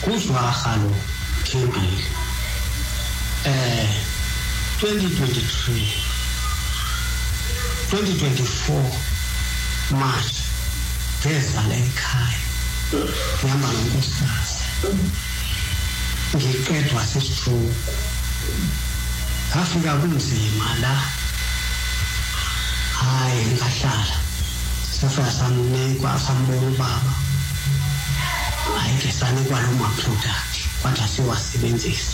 uzwa khalo Thembile 2024 March ngeza la ekhaya ngihamba nonkosikazi ngiqedwa sesithuko afika kunzima la hayi ngahlala safika samnikwa sambona ubaba ayikesane kwaloma product kwathi asiwasebenzisa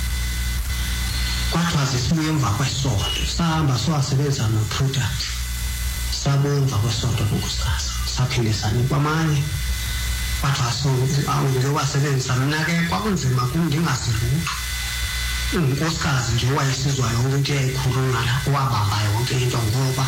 kwathi asibuye emva kwesonto sahamba siwasebenza no product sabuye emva kwesonto nokusasa saphindisana kwamanye kwathi awuzowasebenza mina ke kwakunzima kungingazilutho unkosikazi nje wayesizwa yonke into eyayikhuluma la wabamba yonke into ngoba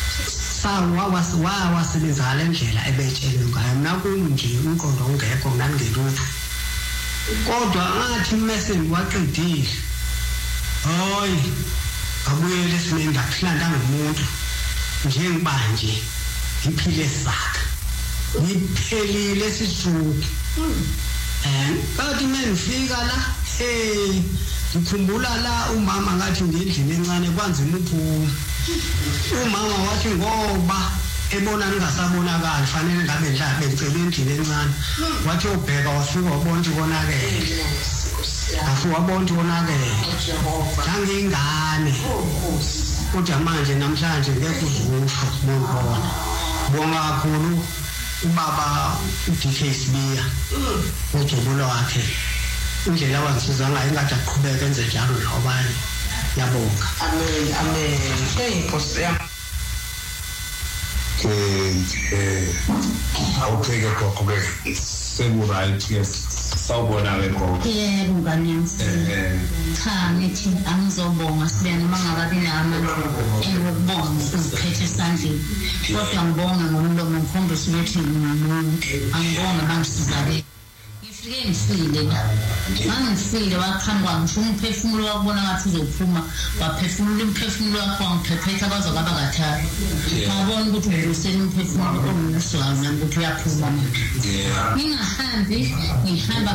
wawasebenza ngale ndlela ebetshelwe ngayo mina kunje umqondo ongekho ngangelutho kodwa ngathi message waqedile hayi abuyele esimeni ngaphilanda ngomuntu njengibanje ngiphile saka ngiphelile sisuku bathi mengifika la ngikhumbula la umama ngathi ngendlini encane kwanzima uphuma umama wathi ngoba ebona ningasabonakala fanele ngabe ndlabe ngicela endlini encane wathi ubheka wafika wabona konakele afika wabona konakele ngangingane kodwa manje namhlanje ngeke uzusho ngibona bonga kakhulu ubaba uDK Sibiya uJobulo wakhe indlela wangisiza ngayo engathi aqhubeke enze njalo nabanye yabonga amen Nkosi yami awupheke gogo ke seku-right yes sawubona ke gogo yebo mngani cha ngithi angizobonga sibe noma ngabe namandla engokubonga uziphethe esandleni kodwa ngibonga ngomlomo ngikhombisa ukuthi angibonga bangisizakele ngifike ngifile la mangifile waqhamuka ngisho umphefumulo wakubona ngathi uzophuma waphefumula umphefumulo wakho wangiphephetha bazokaba kathathu ngabona ukuthi ngirusela umphefumulo omswazi nami ukuthi uyaphuma ngingahambi ngihamba